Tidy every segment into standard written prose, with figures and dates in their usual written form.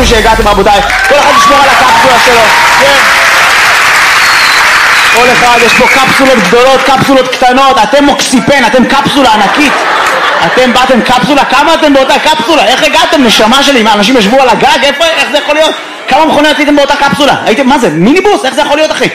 לי שהגעתם רבותיי. כל אחד ישמור על הקפסולה שלו. כן. כל אחד, יש פה קפסולות גדולות, קפסולות קטנות, אתם מוקסיפן, אתם קפסולה ענקית. אתם באתם קפסולה, כמה אתם באותה קפסולה? איך הגעתם? נשמה שלי, מה, אנשים ישבו על הגג? איפה, איך זה יכול להיות? כמה מכוניות הייתם באותה קפסולה? הייתם, מה זה, מיניבוס? איך זה יכול להיות אחי?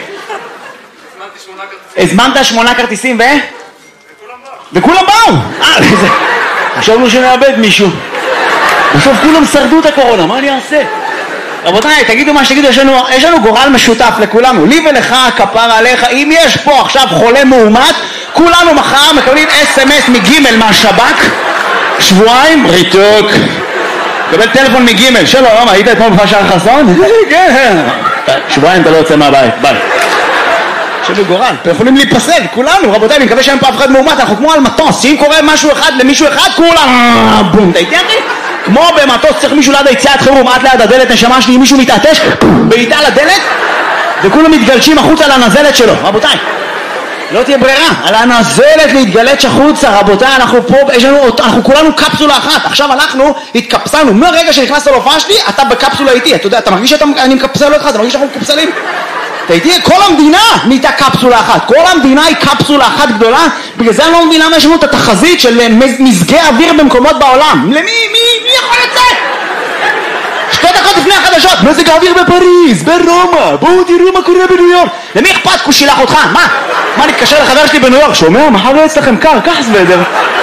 הזמנת 8 כרטיסים וכולם באו! חשבנו שנאבד מישהו. בסוף כולם שרדו את הקורונה, מה אני אעשה? רבותיי, תגידו מה שתגידו, יש לנו גורל משותף לכולנו, לי ולך, כפר עליך. אם יש פה עכשיו חולה מאומת, כולנו מחר מקבלים SMS מגימל מהשב"כ, שבועיים, ריתוק. קבל טלפון מגימל, שלום, היית אתמול בפשר חסון? כן, שבועיים אתה לא יוצא מהבית, ביי. שבו גורל, אתם יכולים להיפסד, כולנו, רבותיי, אני מקווה שאין פה אף אחד מאומת, אנחנו כמו על מטוס, שאם קורה משהו אחד למישהו אחד, כולם, בום, אתה איתי אחי? כמו במטוס צריך מישהו ליד היציאת חירום, עד ליד הדלת, נשמה שלי, אם מישהו מתעטש, בעיטה לדלת, וכולם מתגלשים החוצה על הנזלת שלו, רבותיי. לא תהיה ברירה, על הנזלת להתגלץ' החוצה, רבותיי, אנחנו פה, אנחנו כולנו קפסולה אחת, עכשיו הלכנו, התקפסלנו, מהרגע שנכנס להופעה שלי, אתה בקפסולה איתי, אתה יודע, אתה מרגיש שאני מקפסל אותך, אתה מרגיש שאנחנו מקפסלים? תהייתי, כל המדינה נהייתה קפסולה אחת, כל המדינה היא קפסולה אחת גדולה, בגלל זה אני לא מבינה מה יש לנו את התחזית של מזגי אוויר במקומות בעולם. למי יכול לצאת? 2 דקות לפני החדשות, מזג האוויר בפריז, ברומא, בואו תראו מה קורה בניו יורק. למי אכפת? הוא שילח אותך, מה נתקשר לחבר שלי בניו יורק, שומע? מחר לא אצלכם קר, קח סוודר.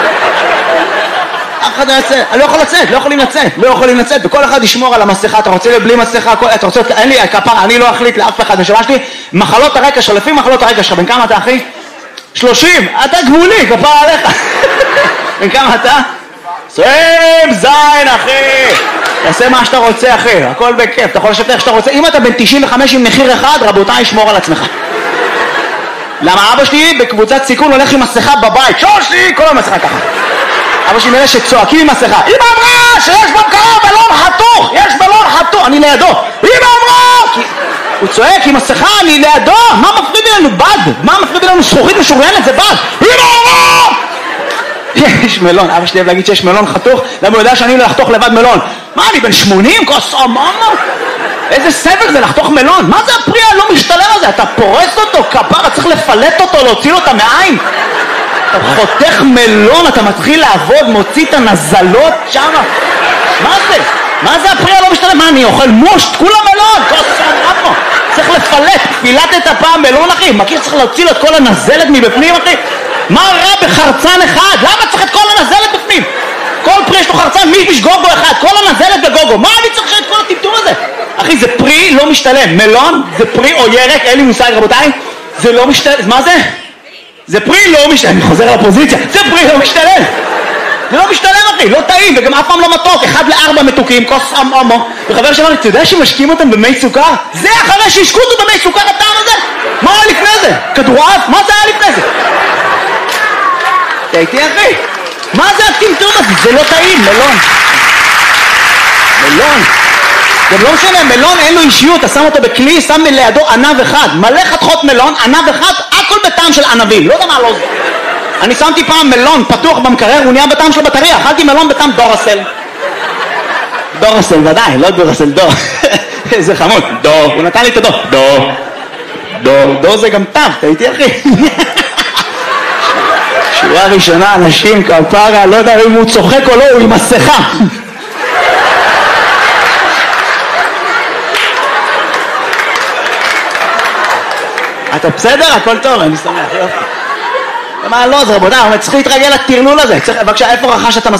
אף אחד לא יצא, אני לא יכול לצאת, לא יכולים לצאת, וכל אחד ישמור על המסכה, אתה רוצה בלי מסכה, אתה רוצה, אין לי כפרה, אני לא אחליט לאף אחד, נשמה שלי, מחלות הרקע שלך, לפי מחלות הרקע שלך, בן כמה אתה אחי? 30, אתה גבולי, כפרה עליך. בן כמה אתה? 20 זין אחי, תעשה מה שאתה רוצה אחי, הכל בכיף, אתה יכול לשבת איך שאתה רוצה, אם אתה בן 95 עם מחיר אחד, רבותיי, שמור על עצמך. למה אבא שלי בקבוצת סיכון הולך עם מסכה בבית, שושי, כל המסכה ככה. אבא שלי מאלה שצועקים עם מסכה, אמא אמרה שיש במקרוב בלון חתוך, יש בלון חתוך, אני לידו, אמא אמרה, הוא צועק עם מסכה, אני לידו, מה מפריד לנו בד? מה מפריד לנו זכוכית משוריינת? זה בד, אמא אמרה! יש מלון, אבא שלי אוהב להגיד שיש מלון חתוך, למה הוא יודע שאני לא לחתוך לבד מלון? מה, אני בן 80? כוס אממה? איזה סבל זה לחתוך מלון? מה זה הפרי הלא משתלם הזה? אתה פורס אותו, כפרה, צריך לפלט אותו, להוציא אותו מהעין. אתה חותך מלון, אתה מתחיל לעבוד, מוציא את הנזלות שמה. מה זה? מה זה הפרי הלא משתלם? מה, אני אוכל מושט? כולה מלון, כוס אממה. צריך לפלט, פילטת הפעם מלון אחי, מכיר צריך להוציא לו את כל הנזלת מבפנים אחי? מה רע בחרצן אחד? למה צריך את כל הנזלת בפנים? כל פרי יש לו חרצן, מישמיש גוגו אחד, כל הנזלת בגוגו, מה אני צריך את כל הטמטום הזה? אחי, זה פרי לא משתלם, מלון זה פרי או ירק, אין לי מושג רבותיי, זה לא משתלם, מה זה? זה פרי לא משתלם, אני חוזר לפוזיציה, זה פרי לא משתלם, זה לא משתלם אחי, לא טעים, וגם אף פעם לא מתוק, 1-4 מתוקים, כוס אמו, וחבר שאמר לי, אתה יודע שמשקים אותם במי סוכר? זה אחרי שהשקו אותו במי סוכר הטעם הזה? מה היה לפני זה? כדורעף? מה זה היה לפני זה? תהייתי אחי, מה זה הטמטום הזה? זה לא טעים, מלון. זה לא משנה, מלון אין לו אישיות, אתה שם אותו בכלי, שם לידו ענב אחד, מלא חתכות מלון, ענב אחד, הכל בטעם של ענבים, לא יודע מה לא זה. אני שמתי פעם מלון פתוח במקרר, הוא נהיה בטעם של בטריה, אכלתי מלון בטעם דורסל. דורסל, ודאי, לא דורסל, דור. איזה חמוד, דור, הוא נתן לי את הדור. דור זה גם טב, תהייתי אחי. שורה ראשונה, אנשים כפרה, לא יודע אם הוא צוחק או לא, הוא עם מסכה. אתה בסדר? הכל טוב, אני שמח, יופי. מה לא, זה רבותיי, צריך להתרגל לטרלול הזה. בבקשה, איפה רכש את המסכה?